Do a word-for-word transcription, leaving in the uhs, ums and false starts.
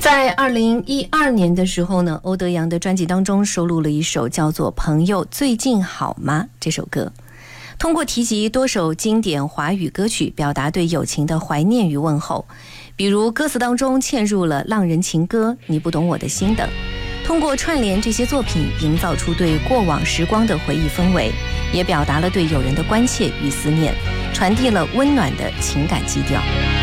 在二零一二年的时候呢，欧德阳的专辑当中收录了一首叫做《朋友最近好吗》这首歌，通过提及多首经典华语歌曲，表达对友情的怀念与问候，比如歌词当中嵌入了浪人情歌、你不懂我的心等，通过串联这些作品，营造出对过往时光的回忆氛围，也表达了对友人的关切与思念，传递了温暖的情感基调。